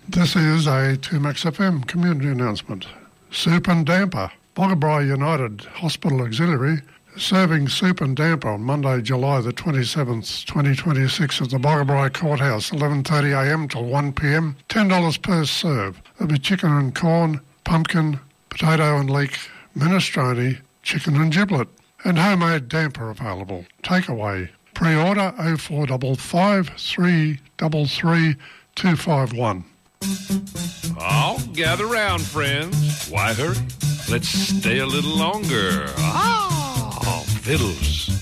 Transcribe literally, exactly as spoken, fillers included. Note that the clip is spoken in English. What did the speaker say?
This is a two Max F M community announcement. Soup and Damper. Bogabri United Hospital Auxiliary is serving soup and damper on Monday, July the twenty-seventh, twenty twenty-six at the Bogabri Courthouse, eleven thirty a m till one p m, ten dollars per serve. There'll be chicken and corn, pumpkin, potato and leek, minestrone, chicken and giblet, and homemade damper available. Takeaway. Pre-order oh four five five, three three three, two five one. Oh, gather round, friends. Why hurry? Let's stay a little longer. Ah, fiddles.